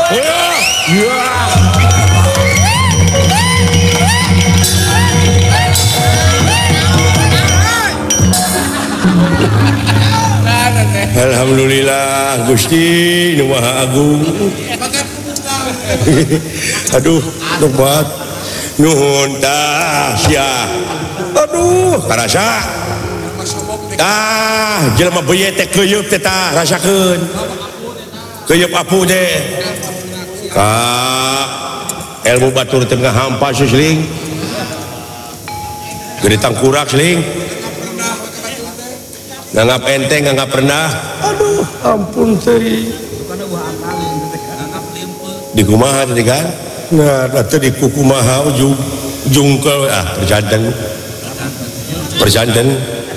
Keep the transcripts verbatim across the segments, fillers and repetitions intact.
Alhamdulillah Gusti Nu Maha Agung. Aduh, tobat nuhun tah sia. Aduh, karasa. Ah, jelema beuyeut teh keuyeub teh tah rasakeun. Keuyeub apu teh. Ka ilmu batur teh ngahampa seuling. Gede tangkurak seuling. Nganggap enteng, nganggap rendah. Aduh, ampun teh. Di kumaha tadi kan? Nah, atau di kumaha ujung jungkel ah perjanten. Perjanten.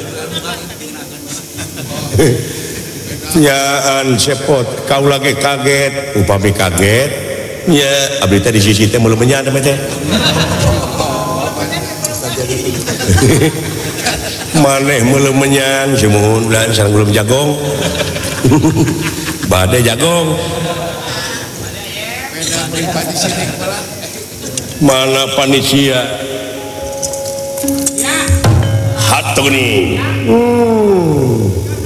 Nyaan sepot kau lagi kaget, upami kaget. Ya, abdi teh di sisi teh mulai menyan teh. Maneh mulai menyan semuhun bulan sareng belum jagong. Bade jagong. Mana panitia hatuni hmm.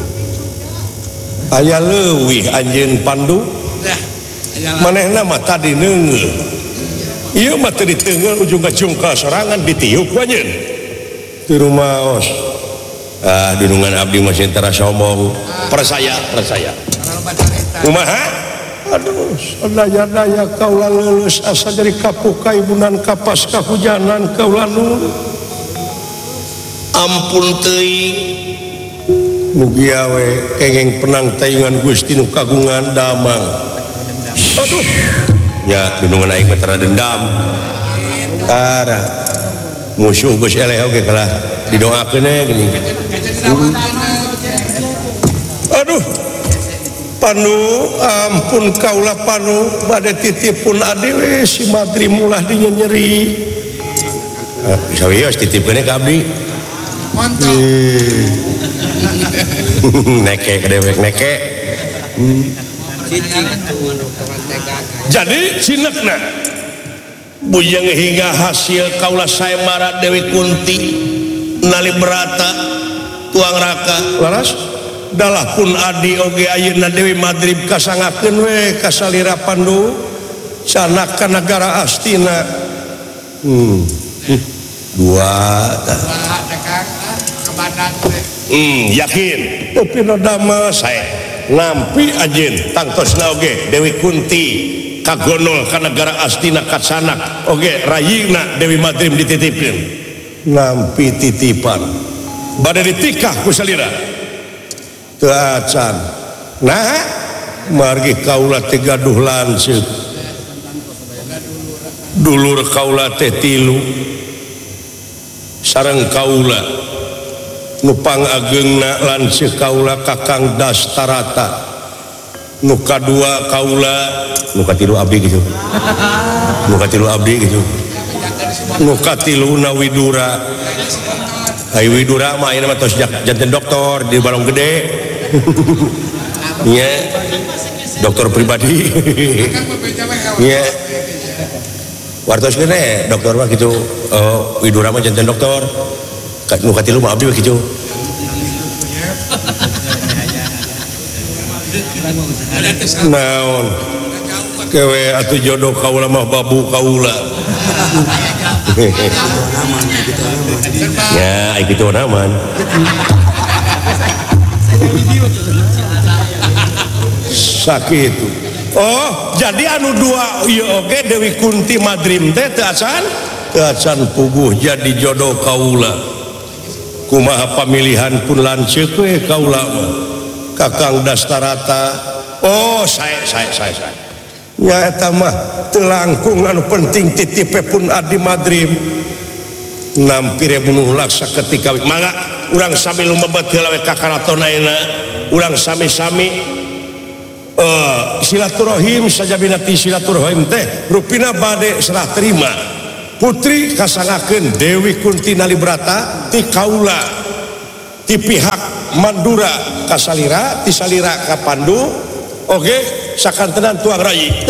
Aya leuwih anjeun Pandu manehna mah tadi neungeul ieu mah teu diteungeul ujung kacungkal sorangan ditiup ku anjeun ti rumaos ah dunungan abdi mah sentara sombong percaya percaya kumaha. Aduh, daya-daya kaulah lulus asa dari kapuka ibunan kapas kahujanan kaulah nun. Ampun teuing. Mugi awe kenging penang taingan Gusti nu kagungan damang. Aduh. Ya, dunungan aing mah tara dendam. Tara. Musuh geus eleh oge kalah didoakeun we geuning. Aduh. Panu ampun kaulah Panu bade titipun adi we si Madri mulah dinya nyeri. Sawios titipkeun ka abdi. Mantap. Neke kadewek neke. Jadi cinekna bujang hingga hasil kaulah sayembara Dewi Kunti nali berata tuang raka laras dalah pun adi oge ayeuna Dewi Madrib kasangakeun we ka salira Pandu sanak ka nagara Astina. Hmm. Dua tah. Hmm, yakin. Tapi nadama sae nampi ajeun tangtosna oge Dewi Kunti kagonol ka nagara Astina kasanak oge rayina Dewi Madrib dititipkeun. Nampi titipan. Bade ditikah ku salira. Acan nah margi kaula teh gaduh lanceuk dulur kaula teh tilu sareng kaula nu pangageungna lanceuk kaula Kakang Dastarata nu kadua kaula nu katilu abdi gitu nu katilu abdi gitu nu katiluna Widura ai Widura mah ayeuna mah tos janten doktor di Balong Gede. Ya, dokter pribadi. Ya, wartos kene dokter mah gitu. Oh, Widura mah janten dokter. Nu katilu mah abdi gitu. Naon? Kewe atuh jodoh kaula mah babu kaula. Ya, ai kitu naman. Sakit. Oh, jadi anu dua ieu oge Dewi Kunti Madrim teh teu acan teu acan puguh jadi jodoh kaula. Kumaha pamilihan pun lanceuk we kaula mah. Kakang Dastarata. Oh, sae sae sae sae. Nya eta mah teu langkung anu penting titipe pun adi Madrim. Nampire bunuh laksa ketika mangga urang sami lumebet heula we ka karaton ayeuna urang sami-sami Uh, silaturahim sajabina ti silaturahim teh rupina bade serah terima putri kasangakeun Dewi Kunti Nalibrata ti kaula ti pihak Madura ka salira ti salira ka Pandu oge sakantenan tuang rayi